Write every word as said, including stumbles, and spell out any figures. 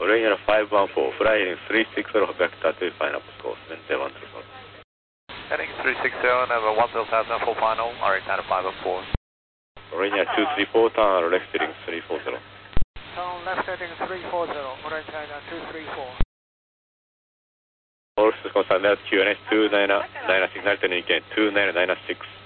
Rainier five one four, fly in three six zero vector to final course, maintain one zero. Heading three six zero, number one zero thousand for final, R X nine five one four. Rainier two three four, turn left heading three four zero. Turn left heading three four zero, Orange China two three four. Horse concern that Q N S two nine nine six nine ten, two nine nine six.